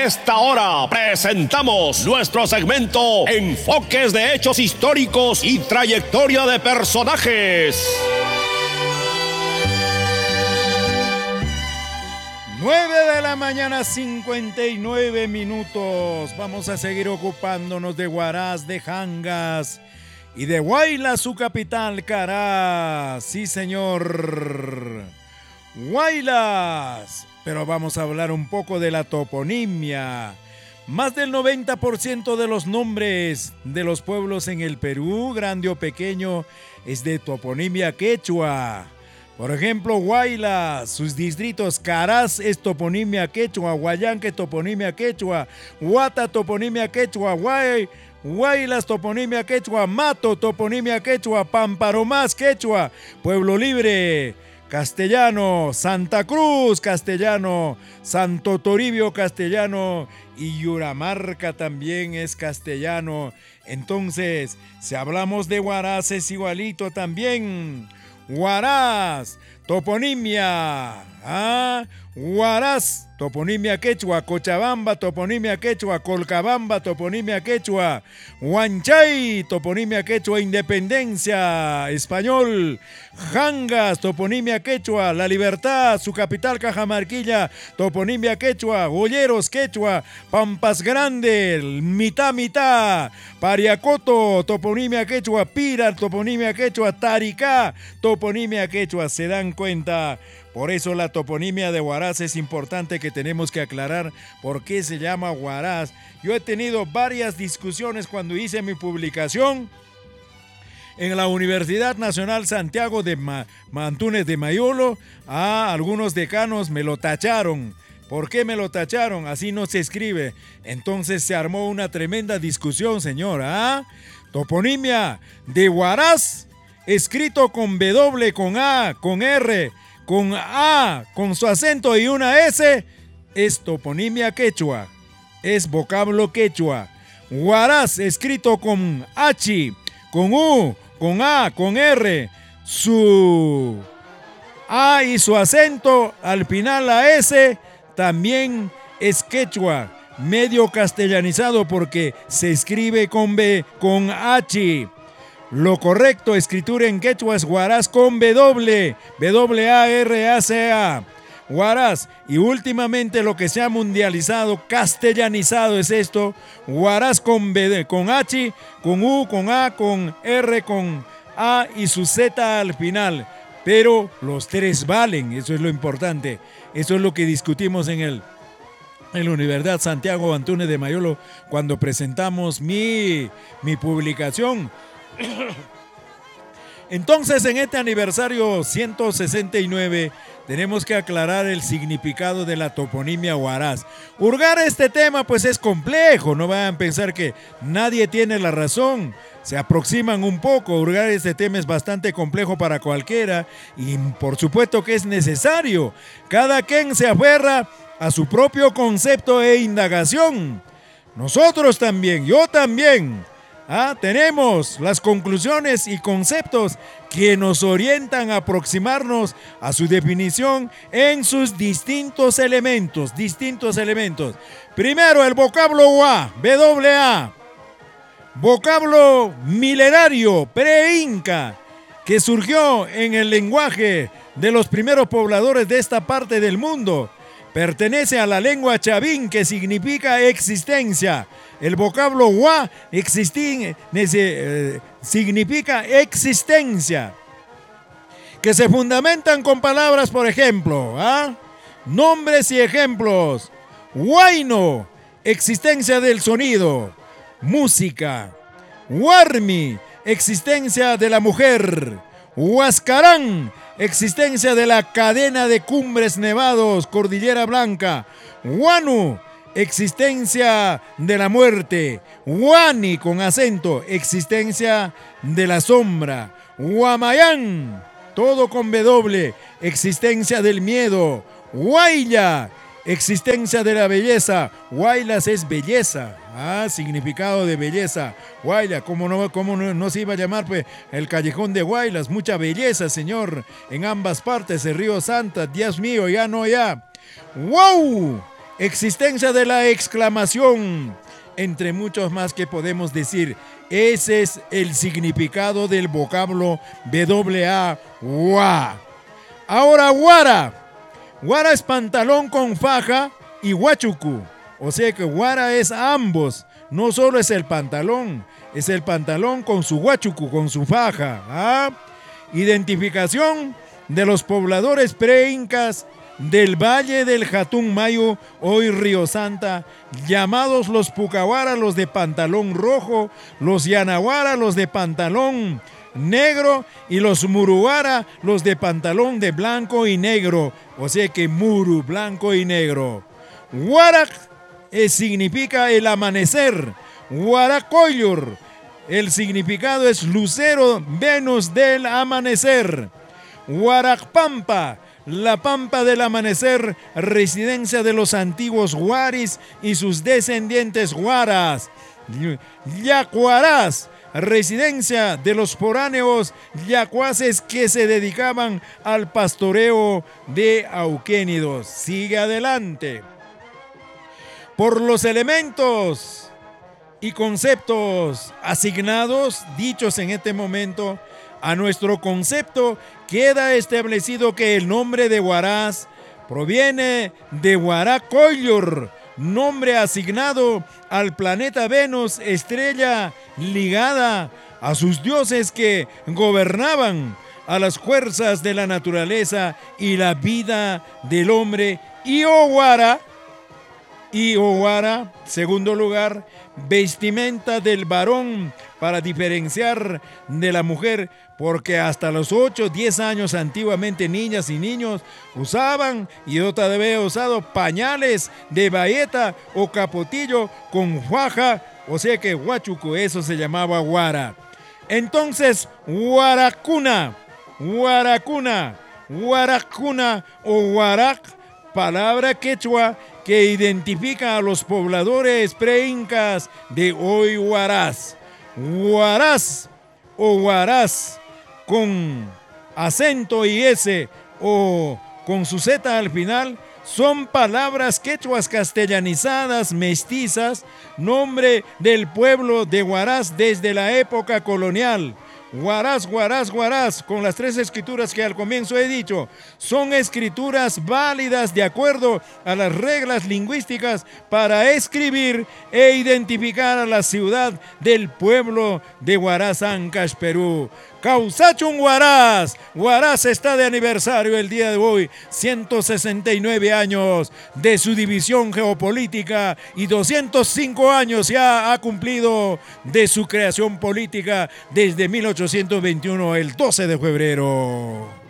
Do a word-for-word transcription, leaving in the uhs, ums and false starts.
A esta hora presentamos nuestro segmento Enfoques de Hechos Históricos y Trayectoria de Personajes. nueve de la mañana, cincuenta y nueve minutos. Vamos a seguir ocupándonos de Huaraz, de Jangas y de Huaylas, su capital, Cará. Sí, señor. Huaylas. Pero vamos a hablar un poco de la toponimia. Más del noventa por ciento de los nombres de los pueblos en el Perú, grande o pequeño, es de toponimia quechua. Por ejemplo, Huaylas, sus distritos: Carás es toponimia quechua, Huallanque toponimia quechua, Huata toponimia quechua, Huay, Huaylas toponimia quechua, Mato toponimia quechua, Pamparomás quechua, Pueblo Libre castellano, Santa Cruz castellano, Santo Toribio castellano y Yuramarca también es castellano. Entonces, si hablamos de Huaraz es igualito también. Huaraz, toponimia, ¿ah? Huaraz, toponimia quechua, Cochabamba, toponimia quechua, Colcabamba, toponimia quechua, Huanchay, toponimia quechua, Independencia, español, Jangas, toponimia quechua, La Libertad, su capital, Cajamarquilla, toponimia quechua, Golleros quechua, Pampas Grande, mitad mitad, Pariacoto, toponimia quechua, Pira, toponimia quechua, Taricá, toponimia quechua. ¿Se dan cuenta? Por eso la toponimia de Huaraz es importante, que tenemos que aclarar por qué se llama Huaraz. Yo he tenido varias discusiones cuando hice mi publicación en la Universidad Nacional Santiago de Ma- Antúnez de Mayolo. Ah, algunos decanos me lo tacharon. ¿Por qué me lo tacharon? Así no se escribe. Entonces se armó una tremenda discusión, señora. ¿Ah? Toponimia de Huaraz, escrito con W, con A, con R, con A, con su acento y una S, es toponimia quechua, es vocablo quechua. Huaraz, escrito con H, con U, con A, con R, su A y su acento, al final la S, también es quechua, medio castellanizado porque se escribe con B, con H. Lo correcto, escritura en quechua, es Huaraz con W, W A R A Z A, Huaraz. Y últimamente lo que se ha mundializado, castellanizado es esto, Huaraz con, B, con H, con U, con A, con R, con A y su Z al final. Pero los tres valen, eso es lo importante, eso es lo que discutimos en el... en la Universidad Santiago Antúnez de Mayolo cuando presentamos mi, mi publicación. Entonces, en este aniversario ciento sesenta y nueve tenemos que aclarar el significado de la toponimia Huaraz. Hurgar este tema pues es complejo, no vayan a pensar que nadie tiene la razón. Se aproximan un poco, hurgar este tema es bastante complejo para cualquiera y por supuesto que es necesario. Cada quien se aferra a su propio concepto e indagación. Nosotros también, yo también. Ah, tenemos las conclusiones y conceptos que nos orientan a aproximarnos a su definición en sus distintos elementos, distintos elementos. Primero, el vocablo Wa, W A, vocablo milenario, pre-inca, que surgió en el lenguaje de los primeros pobladores de esta parte del mundo. Pertenece a la lengua chavín, que significa existencia. El vocablo Wa existin, eh, significa existencia, que se fundamentan con palabras, por ejemplo, ¿ah? nombres y ejemplos. Huayno, existencia del sonido, música. Huarmi, existencia de la mujer. Huascarán, existencia de la cadena de cumbres nevados, Cordillera Blanca. Huanu, existencia de la muerte. Huani, con acento, existencia de la sombra. Huamayán, todo con W, existencia del miedo. Huayla, existencia de la belleza. Huaylas es belleza, ah, significado de belleza. Huayla, ¿cómo no, cómo no, no se iba a llamar pues, el callejón de Huaylas? Mucha belleza, señor, en ambas partes, el río Santa, Dios mío, ya no ya. ¡Wow! existencia de la exclamación, entre muchos más que podemos decir. Ese es el significado del vocablo W A, wa. Ahora, guara. Guara es pantalón con faja y huachucu. O sea que guara es ambos. No solo es el pantalón, es el pantalón con su huachucu, con su faja. ¿Ah? Identificación de los pobladores pre-incas del Valle del Jatunmayo, hoy Río Santa, llamados los Pucahuara, los de pantalón rojo, los Yanahuara, los de pantalón negro, y los Muruara, los de pantalón de blanco y negro, o sea que Muru, blanco y negro. Huarac eh, significa el amanecer, Huaracoyor, el significado es lucero, Venus del amanecer. Huaracpampa, la pampa del amanecer, residencia de los antiguos huaris y sus descendientes huaras. Yacuarás, residencia de los foráneos yacuaces que se dedicaban al pastoreo de auquénidos. Sigue adelante. Por los elementos y conceptos asignados, dichos en este momento, a nuestro concepto queda establecido que el nombre de Huaraz proviene de Huaracoyor, nombre asignado al planeta Venus, estrella ligada a sus dioses que gobernaban a las fuerzas de la naturaleza y la vida del hombre. Y Ohuara, y Ohuara, segundo lugar, vestimenta del varón para diferenciar de la mujer, porque hasta los ocho, diez años antiguamente niñas y niños usaban, y otra debe haber usado, pañales de bayeta o capotillo con faja, o sea que huachuco, eso se llamaba guara. Entonces, huaracuna, huaracuna, huaracuna o huarac, palabra quechua que identifica a los pobladores pre-incas de hoy Huaraz. Huaraz o Huaraz con acento y S o con su Z al final son palabras quechuas castellanizadas mestizas, nombre del pueblo de Huaraz desde la época colonial. Huaraz, Huaraz, Huaraz, con las tres escrituras que al comienzo he dicho, son escrituras válidas de acuerdo a las reglas lingüísticas para escribir e identificar a la ciudad del pueblo de Huaraz, Ancash, Perú. Causachun Huaraz, Huaraz está de aniversario el día de hoy, ciento sesenta y nueve años de su división geopolítica y doscientos cinco años ya ha cumplido de su creación política desde mil ochocientos veintiuno, el doce de febrero.